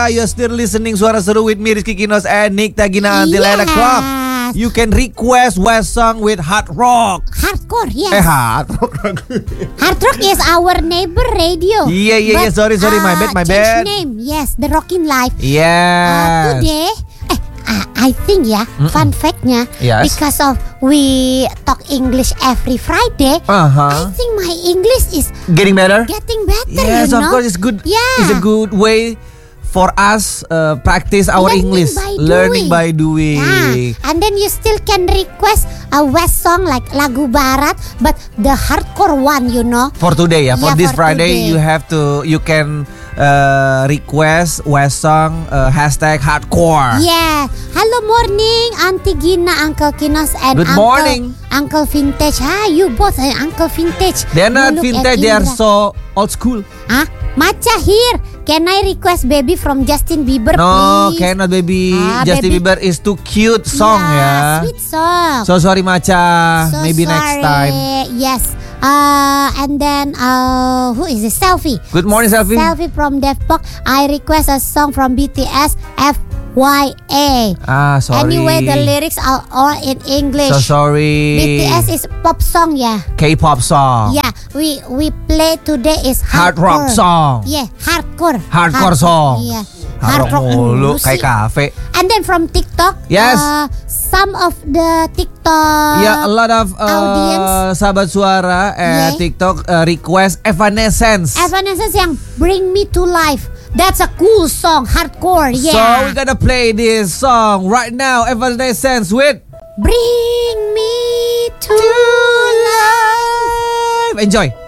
You're still listening Suara Seru with me, Rizky Kinos and Nick Tagina until 8 o'clock. You can request West song with hard rock. Hardcore, yes. Hard rock. Hard rock is our neighbor radio. Yeah. Sorry. My bad. Change name, yes. The Rockin' Life. Yes. Today, I think fun factnya, yes. because of we talk English every Friday, I think my English is getting better. Yes, of course, it's good. Yeah. It's a good way for us practice our English. Learning by doing. Yeah. And then you still can request a West song like lagu Barat, but the hardcore one, For today, for this Friday, today. you can request West song hashtag hardcore. Yeah. Hello morning, Auntie Gina, Uncle Kinos, and Good morning. Uncle Vintage. You both are Uncle Vintage. They're not vintage, they are so old school. Macha here. Can I request Baby from Justin Bieber, No, please? cannot, baby. Justin Bieber is too cute song, Sweet song. So sorry, Macha. So Maybe sorry. next time. Yes. And then who is this? Selfie. Good morning, Selfie. Selfie from Depok. I request a song from BTS, FYA. Sorry. Anyway, the lyrics are all in English. So sorry. BTS is pop song, K-pop song. Yeah, we play today is Hard rock song. Yeah, hardcore. Hardcore song. Yeah. Hard rock mulu kayak kafe. And then from TikTok, yes. Some of the TikTok, a lot of audience, sahabat suara TikTok request Evanescence. Evanescence yang Bring Me to Life. That's a cool song, hardcore. Yeah. So we gotta play this song right now. Evanescence with Bring Me to Life. Enjoy.